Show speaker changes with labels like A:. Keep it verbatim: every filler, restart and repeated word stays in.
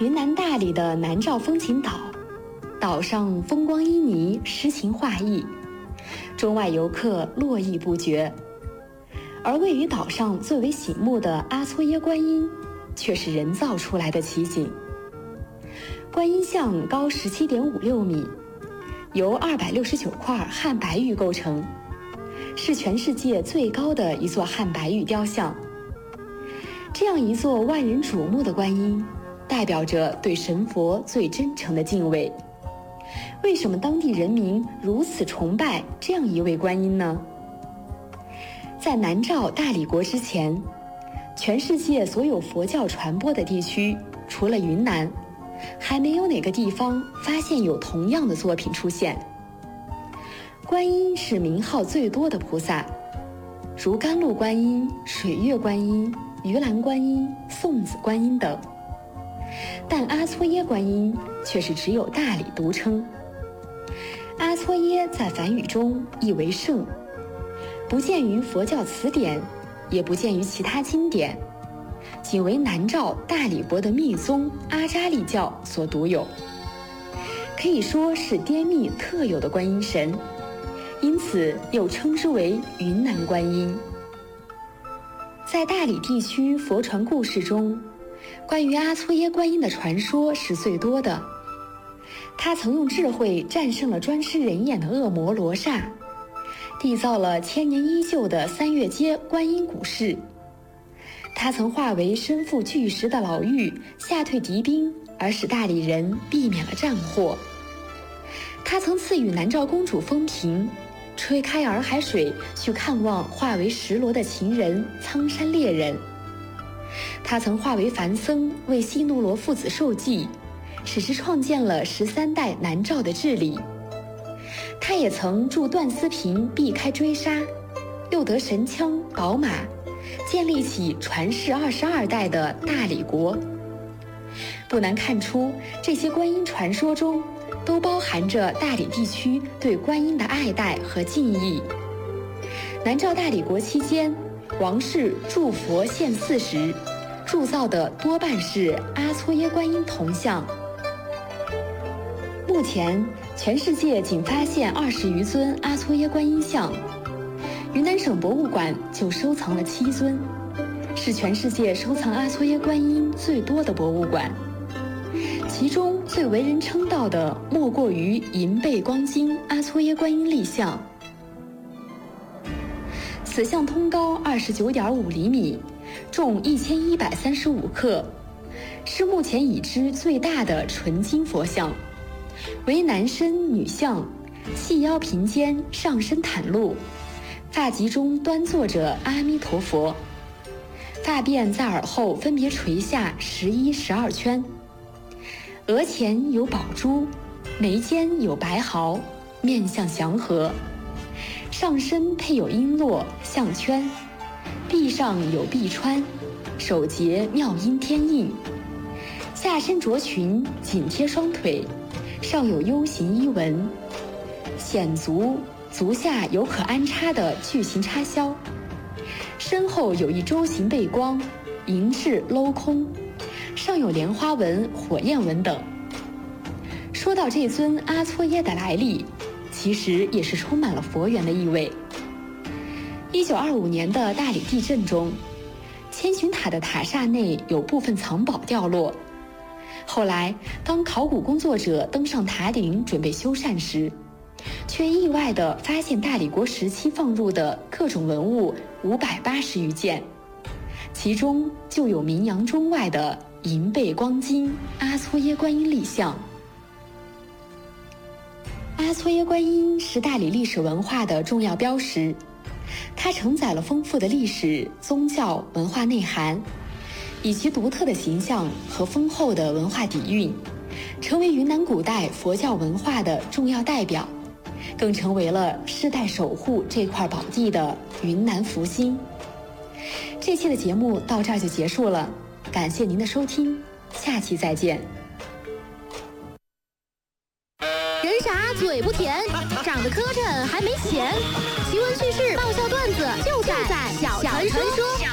A: 云南大理的南诏风情岛，岛上风光旖旎，诗情画意，中外游客络绎不绝。而位于岛上最为醒目的阿搓耶观音，却是人造出来的奇景。观音像高 十七点五六米，由二百六十九块汉白玉构成，是全世界最高的一座汉白玉雕像。这样一座万人瞩目的观音，代表着对神佛最真诚的敬畏。为什么当地人民如此崇拜这样一位观音呢？在南诏大理国之前，全世界所有佛教传播的地区，除了云南，还没有哪个地方发现有同样的作品出现。观音是名号最多的菩萨，如甘露观音、水月观音、盂兰观音、送子观音等，但阿搓耶观音却是只有大理独称。阿搓耶在梵语中意为圣，不见于佛教词典，也不见于其他经典，仅为南诏大理国的密宗阿扎利教所独有，可以说是滇密特有的观音神，因此又称之为云南观音。在大理地区佛传故事中，关于阿搓耶观音的传说是最多的。他曾用智慧战胜了专吃人眼的恶魔罗刹，缔造了千年依旧的三月街观音古寺。他曾化为身负巨石的老妪吓退敌兵，而使大理人避免了战祸。他曾赐予南诏公主风评，吹开洱海水去看望化为石螺的情人苍山猎人。他曾化为梵僧为悉奴罗父子受祭，使之创建了十三代南诏的治理。他也曾助段思平避开追杀，又得神枪宝马，建立起传世二十二代的大理国。不难看出，这些观音传说中都包含着大理地区对观音的爱戴和敬意。南诏大理国期间，王室铸佛献祀时，铸造的多半是阿搓耶观音铜像。目前，全世界仅发现二十余尊阿搓耶观音像，云南省博物馆就收藏了七尊，是全世界收藏阿搓耶观音最多的博物馆。其中最为人称道的莫过于银背光金阿搓耶观音立像。此像通高 二十九点五厘米，重一千一百三十五克，是目前已知最大的纯金佛像，为男身女相，细腰平肩，上身袒露，发髻中端坐着阿弥陀佛，发辫在耳后分别垂下十一、十二圈，额前有宝珠，眉间有白毫，面相祥和，上身配有璎珞、项圈，臂上有臂穿，手结妙音天印，下身着裙紧贴双腿，上有 U 型衣纹，显足足下有可安插的巨型插销，身后有一舟形背光，银质镂空，上有莲花纹、火焰纹等。说到这尊阿搓耶的来历，其实也是充满了佛缘的意味。一九二五年的大理地震中，千寻塔的塔刹内有部分藏宝掉落。后来，当考古工作者登上塔顶准备修缮时，却意外地发现大理国时期放入的各种文物五百八十余件，其中就有名扬中外的银背光金阿搓耶观音立像。阿搓耶观音是大理历史文化的重要标识，它承载了丰富的历史、宗教、文化内涵，以其独特的形象和丰厚的文化底蕴，成为云南古代佛教文化的重要代表，更成为了世代守护这块宝地的云南福星。这期的节目到这儿就结束了，感谢您的收听，下期再见。
B: 人傻嘴不甜，长得磕碜还没钱。奇闻趣事、爆笑段子，就在小传说。